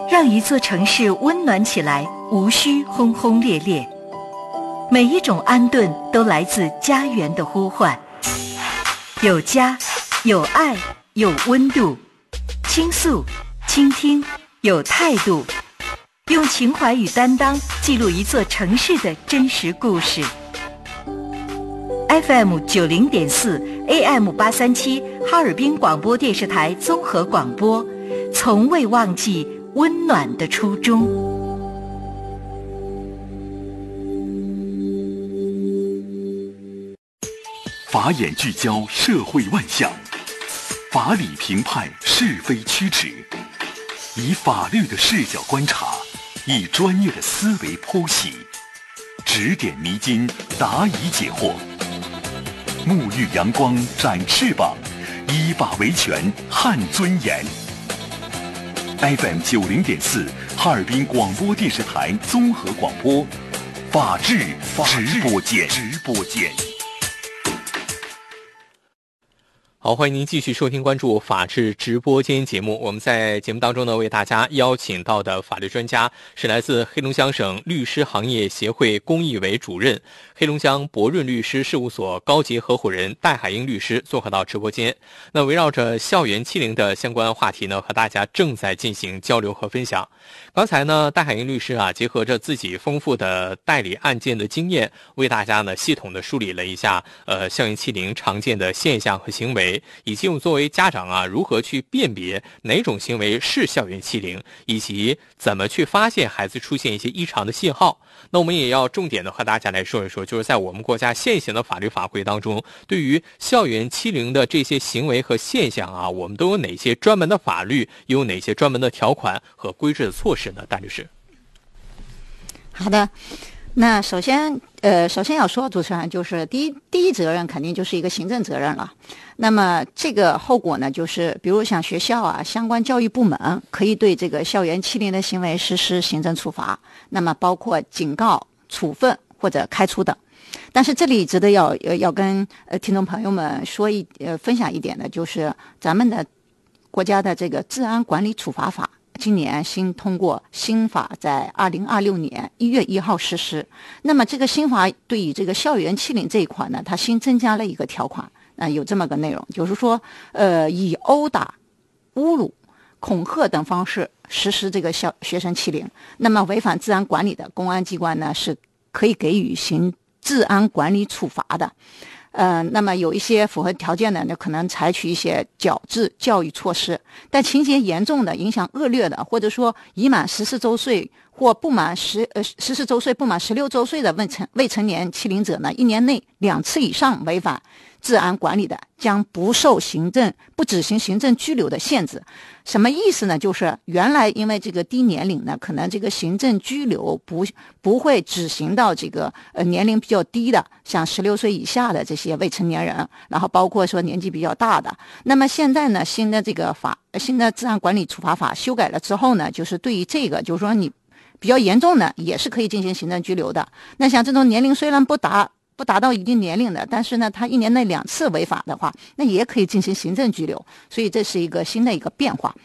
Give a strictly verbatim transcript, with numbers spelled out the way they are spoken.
让一座城市温暖起来，无需轰轰烈烈。每一种安顿都来自家园的呼唤，有家，有爱，有温度，倾诉，倾听，有态度，用情怀与担当记录一座城市的真实故事。F M 九零点四 A M 八三七哈尔滨广播电视台综合广播，从未忘记温暖的初衷。 法眼聚焦社会万象，法理评判是非曲直，以法律的视角观察，以专业的思维剖析，指点迷津，答疑解惑，沐浴阳光，展翅膀，依法维权，撼尊严。F M 九零点四，哈尔滨广播电视台综合广播，法治直播间。直播间。 好，欢迎您继续收听关注法治直播间节目。我们在节目当中呢，为大家邀请到的法律专家是来自黑龙江省律师行业协会公益委主任、黑龙江博润律师事务所高级合伙人戴海英律师做客到直播间。那围绕着校园欺凌的相关话题呢，和大家正在进行交流和分享。刚才呢，戴海英律师啊，结合着自己丰富的代理案件的经验，为大家呢系统的梳理了一下呃校园欺凌常见的现象和行为。以及我们作为家长啊，如何去辨别哪种行为是校园欺凌，以及怎么去发现孩子出现一些异常的信号。那我们也要重点的和大家来说一说，就是在我们国家现行的法律法规当中，对于校园欺凌的这些行为和现象啊，我们都有哪些专门的法律，有哪些专门的条款和规制的措施呢？戴律师。 好的。那首先，呃，首先要说，主持人就是第一，第一责任肯定就是一个行政责任了。那么这个后果呢，就是比如像学校啊，相关教育部门可以对这个校园欺凌的行为实施行政处罚，那么包括警告、处分或者开除等。但是这里值得要要跟呃听众朋友们说一呃分享一点的，就是咱们的国家的这个治安管理处罚法。今年新通过新法，在二零二六年一月一号实施。那么这个新法对于这个校园欺凌这一块呢，它新增加了一个条款，呃、有这么个内容，就是说，呃，以殴打、侮辱、恐吓等方式实施这个校学生欺凌，那么违反治安管理的，公安机关呢是可以给予行治安管理处罚的。呃，那么有一些符合条件的，那可能采取一些矫治教育措施，但情节严重的、影响恶劣的，或者说已满十四周岁或不满十呃十四周岁不满十六周岁的未成未成年欺凌者呢，一年内两次以上违反治安管理的，将不受行政不执行行政拘留的限制。什么意思呢？就是原来因为这个低年龄呢，可能这个行政拘留不不会执行到这个呃年龄比较低的，像十六岁以下的这些未成年人，然后包括说年纪比较大的。那么现在呢，新的这个法新的治安管理处罚法修改了之后呢，就是对于这个，就是说你比较严重的也是可以进行行政拘留的。那像这种年龄虽然不达不达到一定年龄的，但是呢，他一年内两次违法的话，那也可以进行行政拘留。所以这是一个新的一个变化。